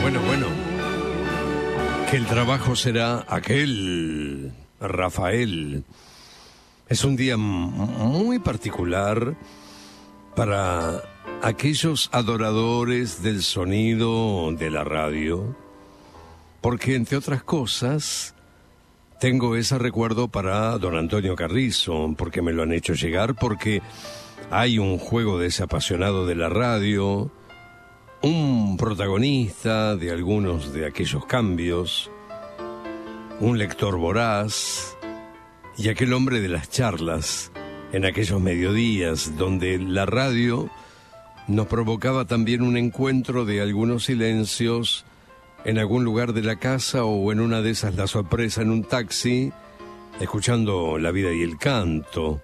Bueno, que el trabajo será aquel, Rafael. Es un día muy particular para aquellos adoradores del sonido de la radio, porque entre otras cosas tengo ese recuerdo para don Antonio Carrizo, porque me lo han hecho llegar, porque hay un juego de ese apasionado de la radio, un protagonista de algunos de aquellos cambios, un lector voraz y aquel hombre de las charlas en aquellos mediodías donde la radio nos provocaba también un encuentro de algunos silencios en algún lugar de la casa o en una de esas la sorpresa en un taxi, escuchando La vida y el canto.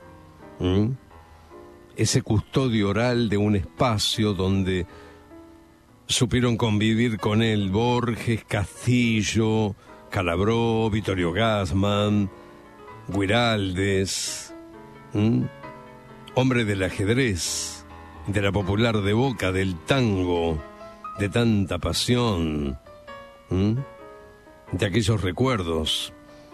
Ese custodio oral de un espacio donde supieron convivir con él Borges, Castillo, Calabró, Vittorio Gassman, Guiraldes, hombre del ajedrez, de la popular de Boca, del tango, de tanta pasión, de aquellos recuerdos,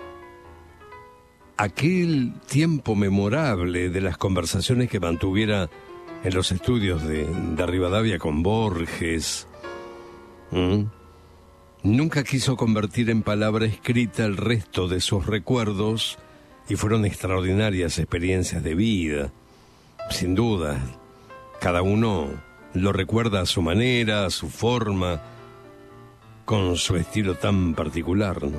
aquel tiempo memorable de las conversaciones que mantuviera en los estudios de Rivadavia con Borges. Nunca quiso convertir en palabra escrita el resto de sus recuerdos y fueron extraordinarias experiencias de vida. Sin duda, cada uno lo recuerda a su manera, a su forma, con su estilo tan particular, ¿no?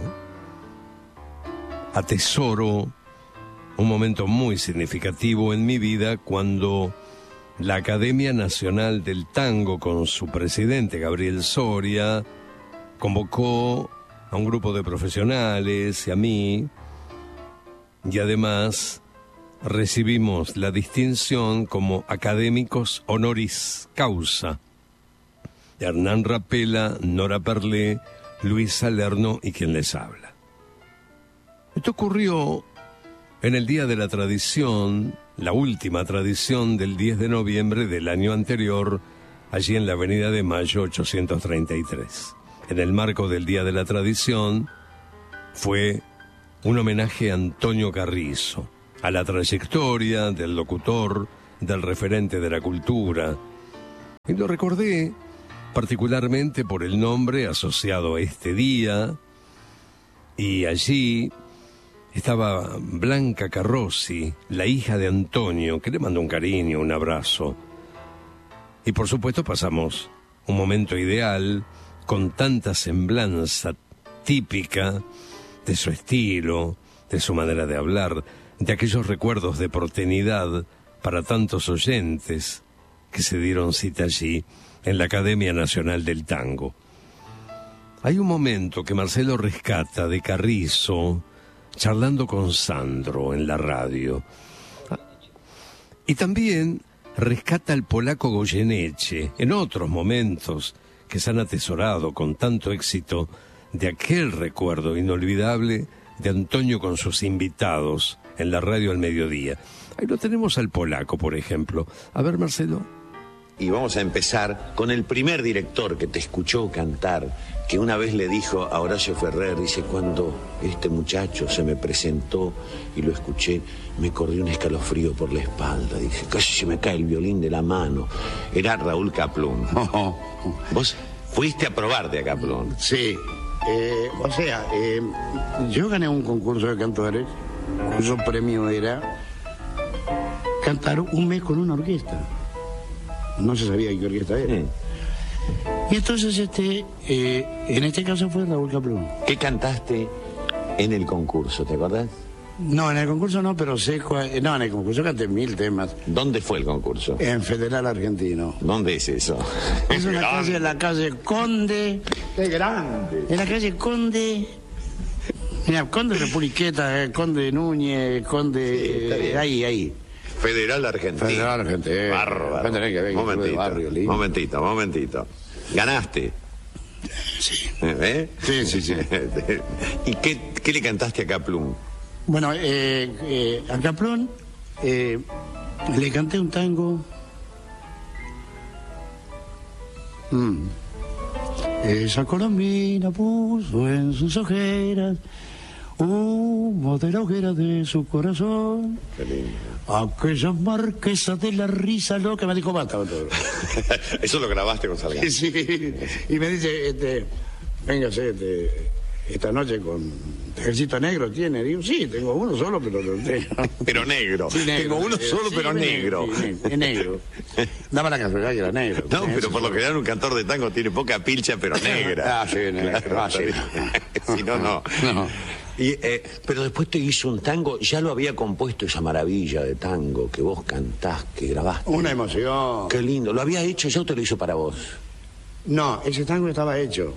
Atesoro un momento muy significativo en mi vida cuando la Academia Nacional del Tango, con su presidente Gabriel Soria, convocó a un grupo de profesionales y a mí, y además recibimos la distinción como académicos honoris causa de Hernán Rapela, Nora Perlé, Luis Salerno y quien les habla. Esto ocurrió en el Día de la Tradición, la última tradición del 10 de noviembre del año anterior, allí en la Avenida de Mayo 833. En el marco del Día de la Tradición fue un homenaje a Antonio Carrizo, a la trayectoria del locutor, del referente de la cultura. Y lo recordé particularmente por el nombre asociado a este día, y allí estaba Blanca Carrozzi, la hija de Antonio, que le mandó un cariño, un abrazo. Y por supuesto pasamos un momento ideal, con tanta semblanza típica de su estilo, de su manera de hablar, de aquellos recuerdos de porteñidad para tantos oyentes que se dieron cita allí en la Academia Nacional del Tango. Hay un momento que Marcelo rescata de Carrizo charlando con Sandro en la radio. Y también rescata al polaco Goyeneche en otros momentos que se han atesorado con tanto éxito de aquel recuerdo inolvidable de Antonio con sus invitados en la radio al mediodía. Ahí lo tenemos al polaco, por ejemplo. A ver, Marcelo. Y vamos a empezar con el primer director que te escuchó cantar, que una vez le dijo a Horacio Ferrer, dice, cuando este muchacho se me presentó y lo escuché, me corrió un escalofrío por la espalda. Dije, casi se me cae el violín de la mano. Era Raúl Kaplún. ¿Vos fuiste a probarte a Kaplún? Sí. Yo gané un concurso de cantores cuyo premio era cantar un mes con una orquesta. No se sabía qué orquesta era. Y entonces en este caso fue Raúl Kaplún. ¿Qué cantaste en el concurso, te acordás? No, en el concurso no, pero sé no, en el concurso canté 1000 temas. ¿Dónde fue el concurso? En Federal Argentino. ¿Dónde es eso? Es una calle, en la calle Conde. ¡Qué grande! En la calle Conde. Mira, Conde Republiqueta, Conde Núñez, Conde... Sí, ahí. Federal Argentino. Federal Argentino. Bárbaro. Momentito. ¿Ganaste? Sí. Sí. ¿Y qué le cantaste a Kaplún? Bueno, a Kaplún le canté un tango Esa colombina puso en sus ojeras humo de la hoguera de su corazón. Qué lindo. Aquella marquesa de la risa loca me dijo basta. Eso lo grabaste con Salgán. Sí, y me dice, véngase, esta noche con Ejército Negro tiene. Digo, sí, tengo uno solo, pero lo tengo. Pero negro. Sí, negro. Tengo uno solo, Sí, pero negro. Sí, es negro. Daba la casualidad que era negro. No, pero por lo general un cantor de tango tiene poca pilcha, pero negra. Ah, sí, negro. Ah, sí. Si no, no. No. Pero después te hizo un tango, ya lo había compuesto esa maravilla de tango que vos cantás, que grabaste. Una emoción. Qué lindo. ¿Lo había hecho ya o te lo hizo para vos? No, ese tango estaba hecho.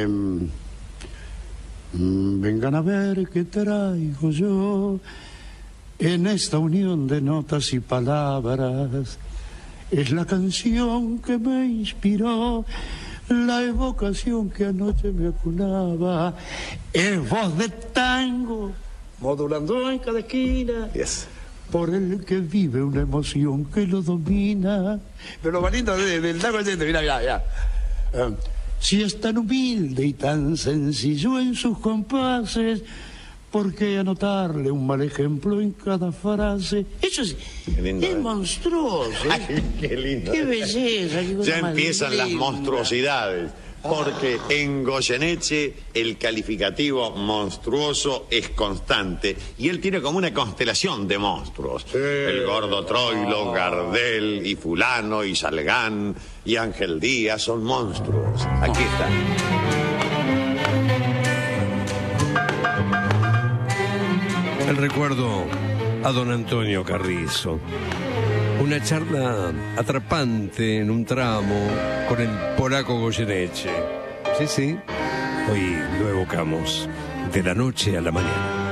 Vengan a ver qué traigo yo en esta unión de notas y palabras. Es la canción que me inspiró, la evocación que anoche me acunaba. Es voz de tango, modulando en cada esquina. Yes. Por el que vive una emoción que lo domina. Pero lo más lindo del tango es esto, mira. Si es tan humilde y tan sencillo en sus compases, ¿por qué anotarle un mal ejemplo en cada frase? Eso es monstruoso. Ay, qué lindo. Qué belleza. Qué cosa Ya más empiezan las linda. monstruosidades. Porque en Goyeneche el calificativo monstruoso es constante y él tiene como una constelación de monstruos. Sí. El gordo Troilo, Gardel y Fulano y Salgán y Ángel Díaz son monstruos. Aquí está. El recuerdo a don Antonio Carrizo. Una charla atrapante en un tramo con el polaco Goyeneche. Sí, hoy lo evocamos de la noche a la mañana.